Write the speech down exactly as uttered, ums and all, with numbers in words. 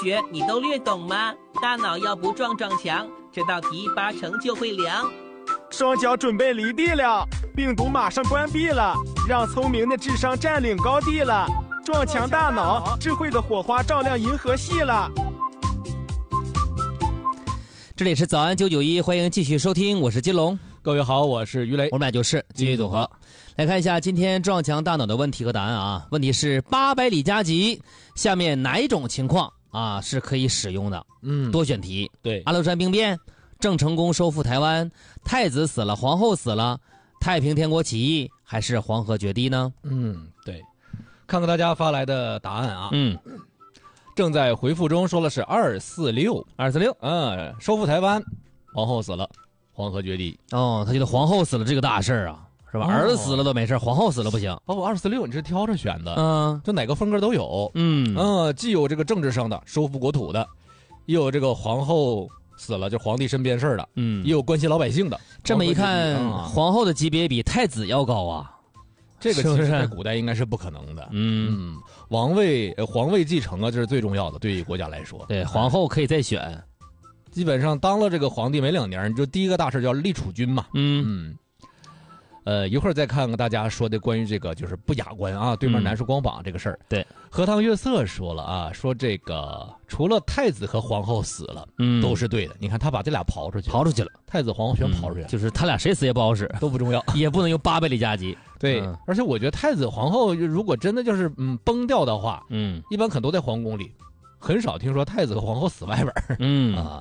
学你都略懂吗？大脑要不撞撞墙，这道题八成就会凉。 双脚准备离地了，病毒马上关闭了，让聪明的智商占领高地了。撞墙大脑，智慧的火花照亮银河系了。 这里是早安九九一，欢迎继续收听，我是金龙。 各位好，我是于雷， 我们俩就是继续组合。来看一下今天撞墙大脑的问题和答案啊。问题是八百里加急，下面哪一种情况啊是可以使用的？ 嗯， 多选题。 对， 阿勒山兵变，郑成功收复台湾，太子死了，皇后死了，太平天国起义，还是黄河决堤呢？ 嗯，对，看看大家发来的答案啊。 嗯， 正在回复中，说的是二四六， 二四六。 嗯，收复台湾，皇后死了，黄河决堤。 哦，他觉得皇后死了这个大事啊，是吧？ 哦、 儿子死了都没事，皇后死了不行。 哦，二四六你是挑着选的， 嗯， 就哪个风格都有。 嗯嗯，既有这个政治上的收复国土的，也有这个皇后死了就皇帝身边事的， 嗯， 也有关心老百姓的。 这么一看， 嗯、 皇后的级别比太子要高啊。 这个其实在古代应该是不可能的。 嗯， 嗯王位、呃、皇位继承啊，这是最重要的，对于国家来说。 对，皇后可以再选。 基本上当了这个皇帝没两年，就第一个大事叫立储君嘛。 嗯嗯。呃，一会儿再看看大家说的关于这个就是不雅观啊，对面南树光榜这个事儿、嗯。 对， 荷塘月色说了啊，说这个除了太子和皇后死了，嗯，都是对的。你看他把这俩刨出去， 刨出去了， 太子皇后全刨出去、 嗯，就是他俩谁死也不好使， 都不重要， 也不能用八百里加急。 对、嗯，而且我觉得太子皇后如果真的就是嗯崩掉的话， 嗯， 一般可能都在皇宫里，很少听说太子和皇后死外边。 嗯啊。